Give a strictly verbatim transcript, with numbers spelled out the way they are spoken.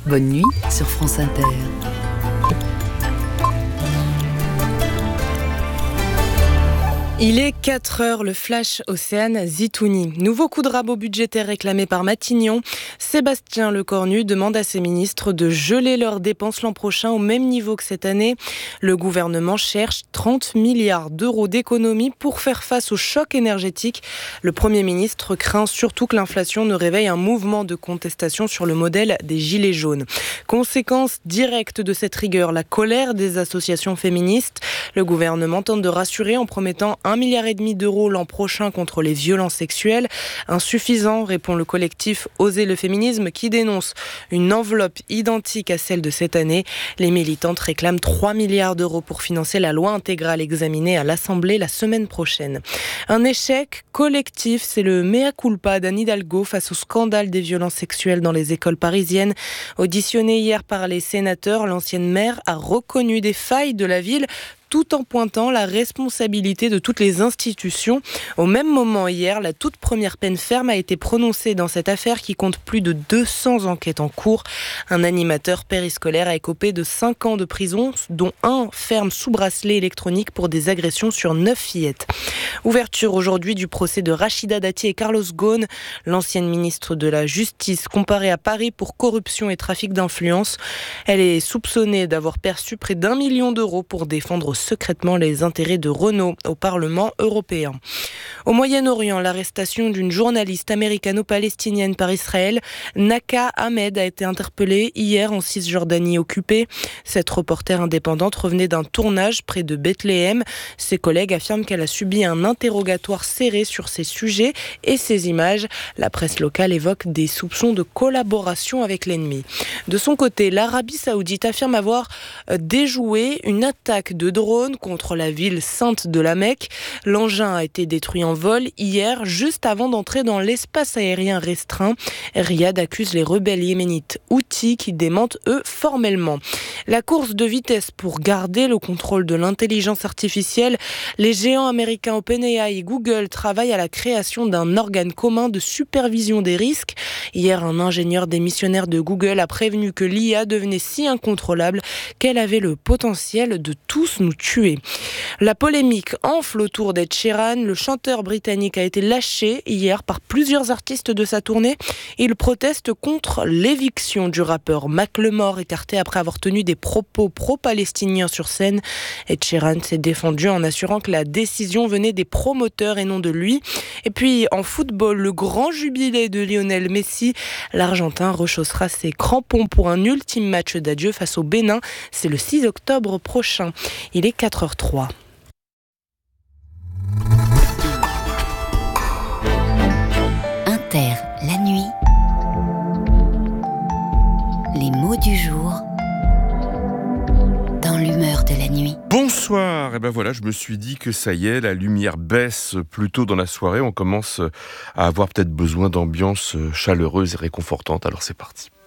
Bonne nuit sur France Inter. Il est quatre heures, le flash Océane Zitouni. Nouveau coup de rabot budgétaire réclamé par Matignon. Sébastien Lecornu demande à ses ministres de geler leurs dépenses l'an prochain au même niveau que cette année. Le gouvernement cherche trente milliards d'euros d'économies pour faire face au choc énergétique. Le Premier ministre craint surtout que l'inflation ne réveille un mouvement de contestation sur le modèle des Gilets jaunes. Conséquence directe de cette rigueur, la colère des associations féministes. Le gouvernement tente de rassurer en promettant un milliard et demi d'euros l'an prochain contre les violences sexuelles. Insuffisant, répond le collectif Oser le féminisme qui dénonce une enveloppe identique à celle de cette année. Les militantes réclament trois milliards d'euros pour financer la loi intégrale examinée à l'Assemblée la semaine prochaine. Un échec collectif, c'est le mea culpa d'Anne Hidalgo face au scandale des violences sexuelles dans les écoles parisiennes. Auditionnée hier par les sénateurs, l'ancienne maire a reconnu des failles de la ville, tout en pointant la responsabilité de toutes les institutions. Au même moment hier, la toute première peine ferme a été prononcée dans cette affaire qui compte plus de deux cents enquêtes en cours. Un animateur périscolaire a écopé de cinq ans de prison, dont un ferme sous bracelet électronique pour des agressions sur neuf fillettes. Ouverture aujourd'hui du procès de Rachida Dati et Carlos Ghosn, l'ancienne ministre de la Justice, comparée à Paris pour corruption et trafic d'influence. Elle est soupçonnée d'avoir perçu près d'un million d'euros pour défendre secrètement les intérêts de Renault au Parlement européen. Au Moyen-Orient, l'arrestation d'une journaliste américano-palestinienne par Israël, Naka Ahmed, a été interpellée hier en Cisjordanie occupée. Cette reporter indépendante revenait d'un tournage près de Bethléem. Ses collègues affirment qu'elle a subi un interrogatoire serré sur ces sujets et ces images. La presse locale évoque des soupçons de collaboration avec l'ennemi. De son côté, l'Arabie Saoudite affirme avoir déjoué une attaque de drone contre la ville sainte de la Mecque. L'engin a été détruit en vol hier, juste avant d'entrer dans l'espace aérien restreint. Riyad accuse les rebelles yéménites Houthis qui démentent eux formellement. La course de vitesse pour garder le contrôle de l'intelligence artificielle, les géants américains OpenAI et Google travaillent à la création d'un organe commun de supervision des risques. Hier, un ingénieur démissionnaire de Google a prévenu que l'I A devenait si incontrôlable qu'elle avait le potentiel de tous nous tuer. La polémique enfle autour d'Ed Sheeran. Le chanteur britannique a été lâché hier par plusieurs artistes de sa tournée. Il proteste contre l'éviction du rappeur Macklemore, écarté après avoir tenu des propos pro-palestiniens sur scène. Ed Sheeran s'est défendu en assurant que la décision venait des promoteurs et non de lui. Et puis en football, le grand jubilé de Lionel Messi. L'Argentin rechaussera ses crampons pour un ultime match d'adieu face au Bénin. C'est le six octobre prochain. Il est quatre heures trois. Inter, la nuit. Les mots du jour dans l'humeur de la nuit. Bonsoir, et ben voilà, je me suis dit que ça y est, la lumière baisse plus tôt dans la soirée, on commence à avoir peut-être besoin d'ambiance chaleureuse et réconfortante, alors c'est parti.